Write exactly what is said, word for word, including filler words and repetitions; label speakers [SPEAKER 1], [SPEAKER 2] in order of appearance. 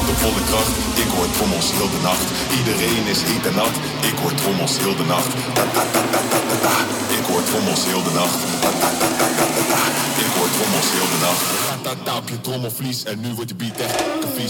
[SPEAKER 1] staat op volle kracht. Ik hoor trommels heel de nacht. Iedereen is heet en nat. Ik hoor trommels heel de nacht. Ta ta ta ta ta ta ta. Ik hoor trommels heel de nacht. Ta ta ta ta ta ta ta. Ik hoor trommels heel de nacht. Ta ta ta op je trommelvlies en nu wordt de beat echt vies.